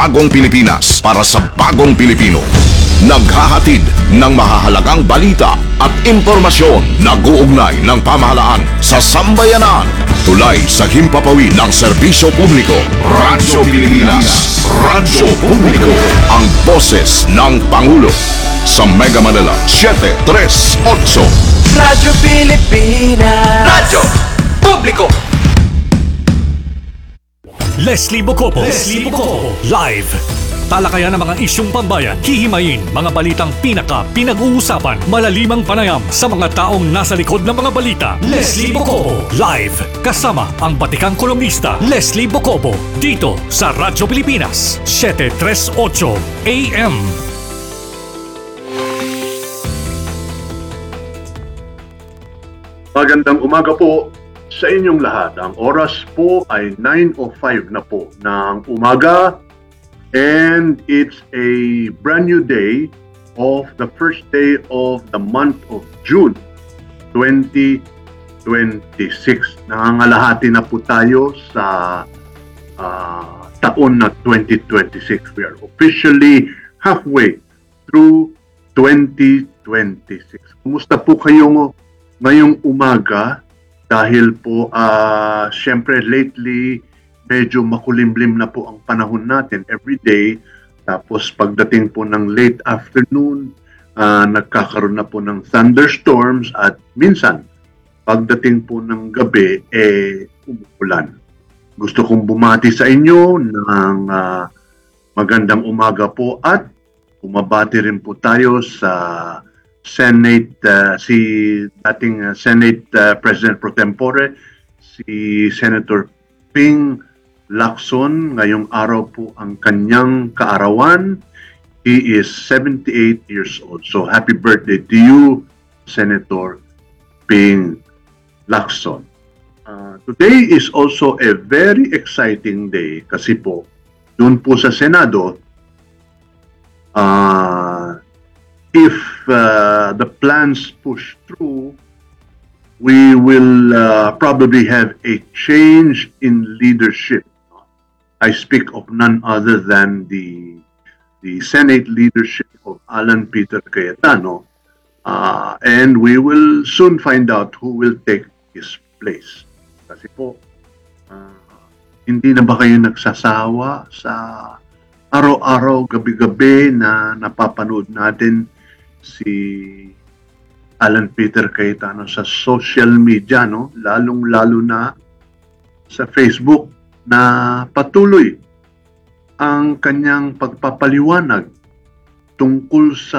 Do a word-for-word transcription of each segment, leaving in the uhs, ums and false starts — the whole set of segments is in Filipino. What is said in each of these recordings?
bagong Pilipinas para sa bagong Pilipino. Naghahatid ng mahahalagang balita at impormasyon na guugnay ng pamahalaan sa sambayanan. Tulay sa himpapawid ng serbisyo publiko. Radyo Pilipinas. Radyo Publiko. Ang boses ng Pangulo. Sa Mega Manila, seven three eight. Radyo Pilipinas. Radyo Publiko. Leslie Bocopo. Leslie Bocopo. Live. Talakayan ng mga isyong pambayan, hihimayin mga balitang pinaka pinag-uusapan, malalimang panayam sa mga taong nasa likod ng mga balita. Leslie Bocopo. Live. Kasama ang batikang kolumnista Leslie Bocopo. Dito sa Radyo Pilipinas, seven three eight A M. Magandang umaga po sa inyong lahat. Ang oras po ay nine oh five na po ng umaga. And it's a brand new day of the first day of the month of June twenty twenty-six. Nangangalahati na po tayo sa uh, taon na twenty twenty-six. We are officially halfway through twenty twenty-six. Kumusta po kayo ngayong umaga? Dahil po, uh, syempre lately, medyo makulimlim na po ang panahon natin every day. Tapos pagdating po ng late afternoon, uh, nagkakaroon na po ng thunderstorms at minsan, pagdating po ng gabi, eh, umuulan. Gusto kong bumati sa inyo ng uh, magandang umaga po at bumabati rin po tayo sa Senate, uh, si dating uh, Senate uh, President Pro Tempore, si Senator Ping Lacson. Ngayong araw po ang kanyang kaarawan. He is seventy-eight years old. So happy birthday to you, Senator Ping Lacson. Uh, today is also a very exciting day kasi po, doon po sa Senado, uh, if uh, the plans push through, we will uh, probably have a change in leadership. I speak of none other than the the Senate leadership of Alan Peter Cayetano, uh, and we will soon find out who will take his place. Kasi po, uh, hindi na ba kayo nagsasawa sa araw-araw, gabi-gabi na napapanood natin si Alan Peter Cayetano sa social media, no? Lalong-lalo na sa Facebook, na patuloy ang kanyang pagpapaliwanag tungkol sa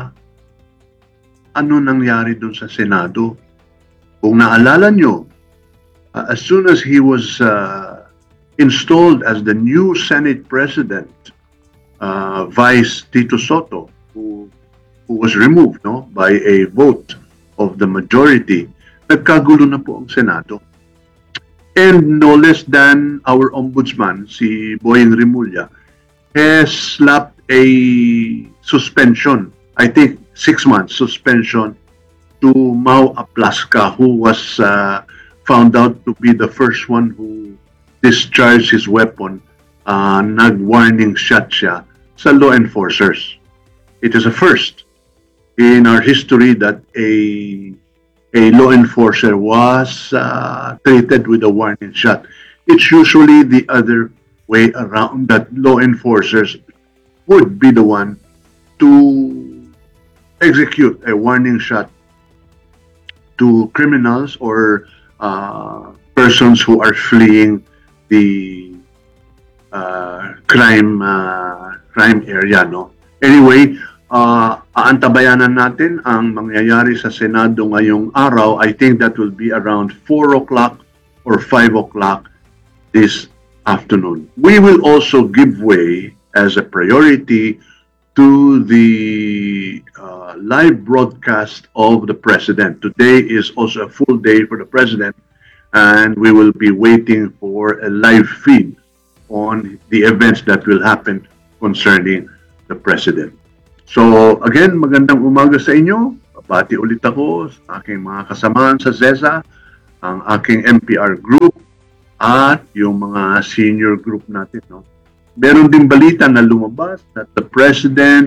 ano nangyari doon sa Senado. Kung naalala nyo, uh, as soon as he was uh, installed as the new Senate President, uh, Vice Tito Soto, who who was removed no by a vote of the majority, nagkagulo na po ang Senado. And no less than our ombudsman, si Boyeng Rimulya, has slapped a suspension, I think six months suspension, to Mau Aplaska, who was uh, found out to be the first one who discharged his weapon. Uh, nag-warning shot siya sa law enforcers. It is a first in our history that a a law enforcer was uh, treated with a warning shot. It's usually the other way around, that law enforcers would be the one to execute a warning shot to criminals or uh, persons who are fleeing the uh, crime uh, crime area. No. Anyway, Uh, aantabayanan natin ang mangyayari sa Senado ngayong araw. I think that will be around four o'clock or five o'clock this afternoon. We will also give way as a priority to the uh, live broadcast of the President. Today is also a full day for the President, and we will be waiting for a live feed on the events that will happen concerning the President. So again, magandang umaga sa inyo. Babati ulit ako sa aking mga kasamahan sa ZESA, ang aking M P R group, at yung mga senior group natin, no? meron din balita na lumabas that the president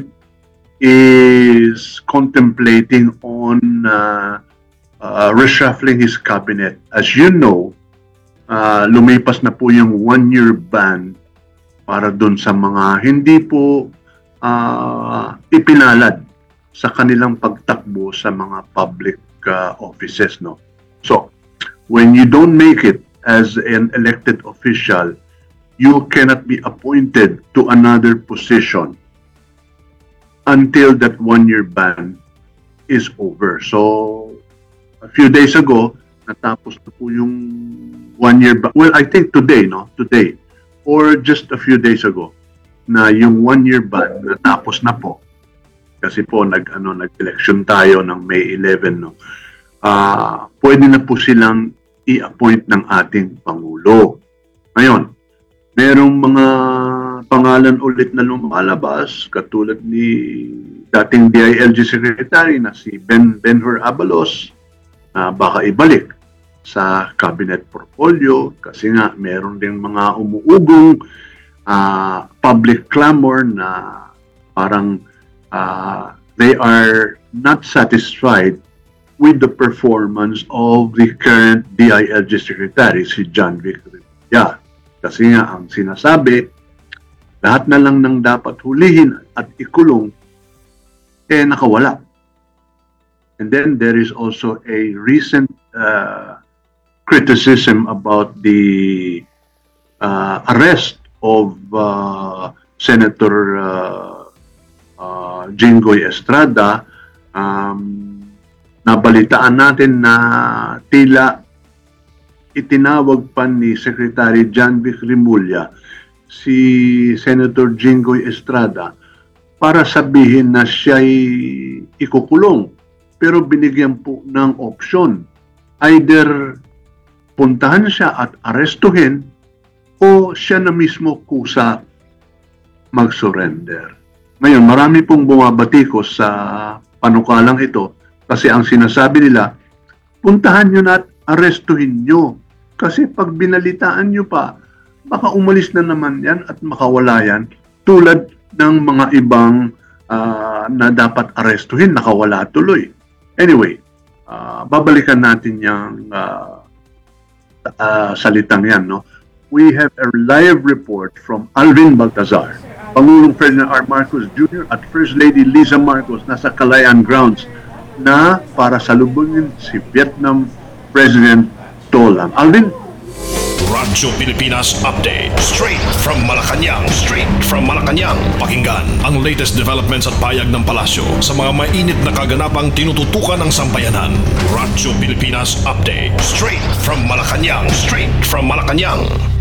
is contemplating on uh, uh, reshuffling his cabinet. As you know, uh, lumipas na po yung one-year ban para doon sa mga hindi po uh, ipinalad sa kanilang pagtakbo sa mga public uh, offices, no? So, when you don't make it as an elected official, you cannot be appointed to another position until that one-year ban is over. So, a few days ago, natapos na po yung one-year ban. Well, I think today, no? Today. Or just a few days ago, na yung one-year ban natapos na po. Kasi po, nag, ano, nag-election tayo ng May eleventh, no? Uh, pwede na po silang i-appoint ng ating Pangulo. Ngayon, merong mga pangalan ulit na lumalabas, katulad ni dating D I L G Secretary na si Ben Benhur Abalos, na baka ibalik sa cabinet portfolio kasi nga meron ding mga umuugong uh, public clamor na parang uh, they are not satisfied with the performance of the current D I L G Secretary, si John Vic Rimulya. Kasi nga ang sinasabi, lahat na lang ng dapat hulihin at ikulong, eh nakawala. And then there is also a recent uh, criticism about the uh, arrest of uh, Senator uh, uh, Jinggoy Estrada. Um, nabalitaan natin na tila itinawag pa ni Secretary John Vic Rimulya si Senator Jinggoy Estrada para sabihin na siya'y ikukulong. Pero binigyan po ng opsyon. Either puntahan siya at arestuhin o siya na mismo kusa mag-surrender. Ngayon, marami pong bumabatikos sa panukalang ito kasi ang sinasabi nila, puntahan nyo na at arestuhin nyo. Kasi pag binalitaan nyo pa, baka umalis na naman yan at makawala yan tulad ng mga ibang uh, na dapat arestuhin, nakawala tuloy. Anyway, uh, babalikan natin yung uh, uh, salitang yan, no? We have a live report from Alvin Baltazar. Pangulong Ferdinand R. Marcos Junior at First Lady Liza Marcos nasa Kalayaan Grounds na para salubungin si Vietnam President To Lam. Alvin? Radyo Pilipinas Update. Straight from Malacanang. Straight from Malacanang. Pakinggan ang latest developments at payag ng palasyo sa mga mainit na kaganapang tinututukan ng sambayanan. Radyo Pilipinas Update. Straight from Malacanang. Straight from Malacanang.